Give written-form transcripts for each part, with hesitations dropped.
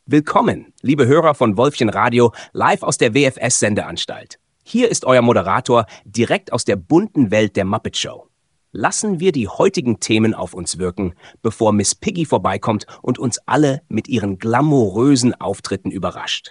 Willkommen, liebe Hörer von Wolfchen Radio, live aus der WFS-Sendeanstalt. Hier ist euer Moderator direkt aus der bunten Welt der Muppet Show. Lassen wir die heutigen Themen auf uns wirken, bevor Miss Piggy vorbeikommt und uns alle mit ihren glamourösen Auftritten überrascht.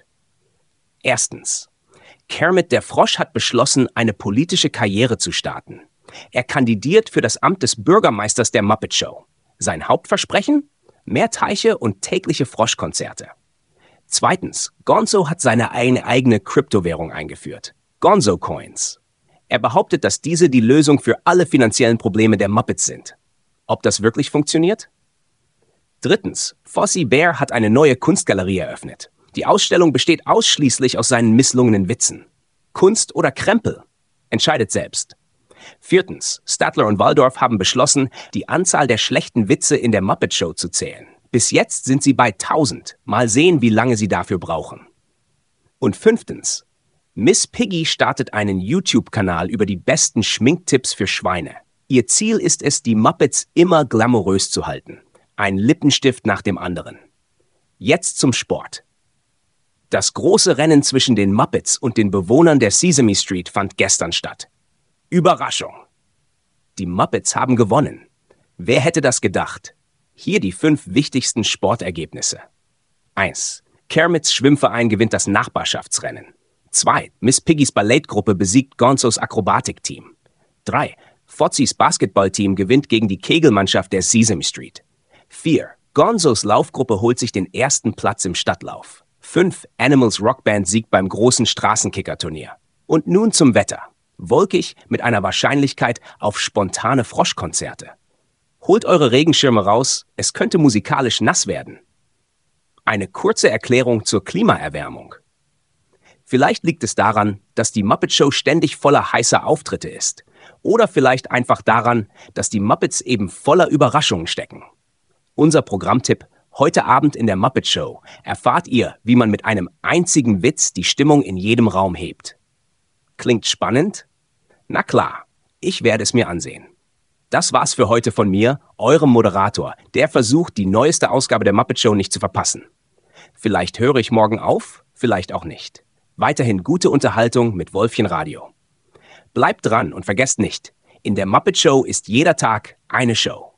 Erstens. Kermit der Frosch hat beschlossen, eine politische Karriere zu starten. Er kandidiert für das Amt des Bürgermeisters der Muppet Show. Sein Hauptversprechen? Mehr Teiche und tägliche Froschkonzerte. Zweitens, Gonzo hat seine eigene Kryptowährung eingeführt. Gonzo Coins. Er behauptet, dass diese die Lösung für alle finanziellen Probleme der Muppets sind. Ob das wirklich funktioniert? Drittens, Fozzie Bear hat eine neue Kunstgalerie eröffnet. Die Ausstellung besteht ausschließlich aus seinen misslungenen Witzen. Kunst oder Krempel? Entscheidet selbst. Viertens, Statler und Waldorf haben beschlossen, die Anzahl der schlechten Witze in der Muppet Show zu zählen. Bis jetzt sind sie bei 1000. Mal sehen, wie lange sie dafür brauchen. Und fünftens, Miss Piggy startet einen YouTube-Kanal über die besten Schminktipps für Schweine. Ihr Ziel ist es, die Muppets immer glamourös zu halten. Ein Lippenstift nach dem anderen. Jetzt zum Sport. Das große Rennen zwischen den Muppets und den Bewohnern der Sesame Street fand gestern statt. Überraschung! Die Muppets haben gewonnen. Wer hätte das gedacht? Hier die 5 wichtigsten Sportergebnisse. 1. Kermits Schwimmverein gewinnt das Nachbarschaftsrennen. 2. Miss Piggys Ballettgruppe besiegt Gonzos Akrobatikteam. 3. Fozzies Basketballteam gewinnt gegen die Kegelmannschaft der Sesame Street. 4. Gonzos Laufgruppe holt sich den ersten Platz im Stadtlauf. 5. Animals Rockband siegt beim großen Straßenkickerturnier. Und nun zum Wetter. Wolkig mit einer Wahrscheinlichkeit auf spontane Froschkonzerte. Holt eure Regenschirme raus, es könnte musikalisch nass werden. Eine kurze Erklärung zur Klimaerwärmung. Vielleicht liegt es daran, dass die Muppet Show ständig voller heißer Auftritte ist. Oder vielleicht einfach daran, dass die Muppets eben voller Überraschungen stecken. Unser Programmtipp: Heute Abend in der Muppet Show erfahrt ihr, wie man mit einem einzigen Witz die Stimmung in jedem Raum hebt. Klingt spannend? Na klar, ich werde es mir ansehen. Das war's für heute von mir, eurem Moderator, der versucht, die neueste Ausgabe der Muppet Show nicht zu verpassen. Vielleicht höre ich morgen auf, vielleicht auch nicht. Weiterhin gute Unterhaltung mit Wolfchen Radio. Bleibt dran und vergesst nicht, in der Muppet Show ist jeder Tag eine Show.